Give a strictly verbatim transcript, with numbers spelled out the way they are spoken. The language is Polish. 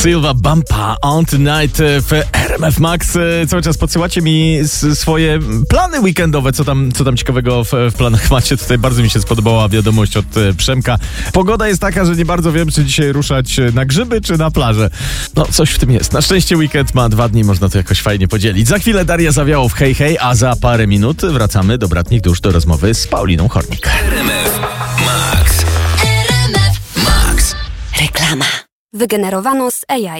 Silva Bumpa On Tonight w R M F Max. Cały czas podsyłacie mi swoje plany weekendowe, co tam, co tam ciekawego w, w planach macie. Tutaj bardzo mi się spodobała wiadomość od Przemka. Pogoda jest taka, że nie bardzo wiem, czy dzisiaj ruszać na grzyby, czy na plażę. No, coś w tym jest. Na szczęście weekend ma dwa dni, można to jakoś fajnie podzielić. Za chwilę Daria Zawiało w Hej Hej, a za parę minut wracamy do Bratnich Dusz, do rozmowy z Pauliną Hornik. R M F Max. R M F Max. Reklama. Wygenerowano z A I.